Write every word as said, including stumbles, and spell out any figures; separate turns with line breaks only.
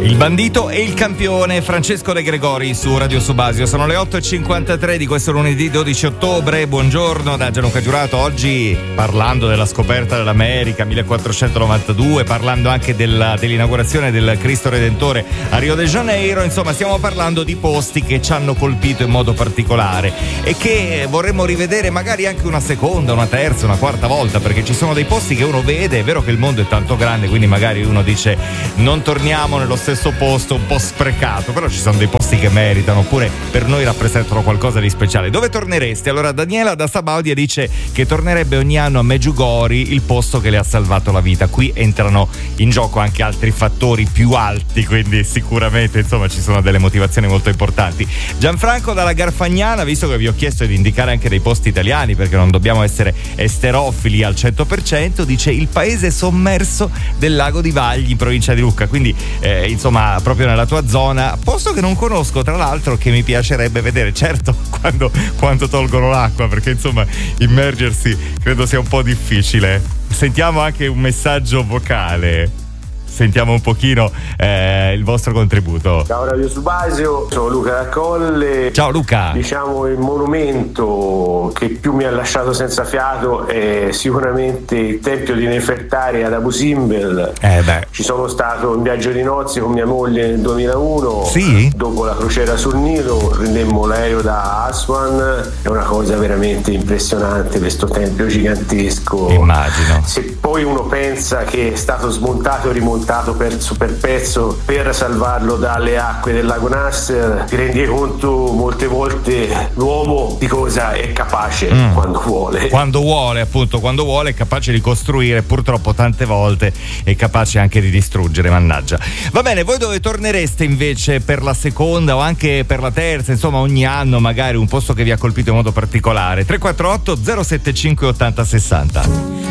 Il bandito e il campione, Francesco De Gregori su Radio Subasio. Sono le otto e cinquantatré di questo lunedì dodici ottobre. Buongiorno da Gianluca Giurato. Oggi parlando della scoperta dell'America millequattrocentonovantadue, parlando anche della, dell'inaugurazione del Cristo Redentore a Rio de Janeiro. Insomma, stiamo parlando di posti che ci hanno colpito in modo particolare e che vorremmo rivedere magari anche una seconda, una terza, una quarta volta, perché ci sono dei posti che uno vede. È vero che il mondo è tanto grande, quindi magari uno dice non torniamo nello stesso posto un po' sprecato, però ci sono dei posti che meritano, oppure per noi rappresentano qualcosa di speciale. Dove torneresti? Allora Daniela da Sabaudia dice che tornerebbe ogni anno a Medjugorje, il posto che le ha salvato la vita. Qui entrano in gioco anche altri fattori più alti, quindi sicuramente insomma ci sono delle motivazioni molto importanti. Gianfranco dalla Garfagnana, visto che vi ho chiesto di indicare anche dei posti italiani perché non dobbiamo essere esterofili al cento per cento, dice il paese sommerso del lago di Vagli in provincia di Lucca, quindi eh, insomma proprio nella tua zona, posto che non conosco tra l'altro, che mi piacerebbe vedere, certo quando, quando tolgono l'acqua, perché insomma immergersi credo sia un po' difficile. Sentiamo anche un messaggio vocale. Sentiamo un pochino eh, il vostro contributo.
Ciao Radio Subasio, sono Luca da Colle.
Ciao Luca.
Diciamo il monumento che più mi ha lasciato senza fiato è sicuramente il Tempio di Nefertari ad Abu Simbel.
Eh beh.
Ci sono stato in viaggio di nozze con mia moglie nel duemilauno.
Sì?
Dopo la crociera sul Nilo prendemmo l'aereo da Aswan. È una cosa veramente impressionante questo tempio gigantesco.
Immagino.
Se poi uno pensa che è stato smontato e rimontato pezzo per pezzo per salvarlo dalle acque del lago Nasser, ti rendi conto molte volte l'uomo di cosa è capace mm. quando vuole.
Quando vuole, appunto, quando vuole è capace di costruire, purtroppo tante volte è capace anche di distruggere, mannaggia. Va bene, voi dove tornereste invece per la seconda o anche per la terza, insomma ogni anno magari un posto che vi ha colpito in modo particolare? tre quattro otto zero sette cinque ottanta sessanta.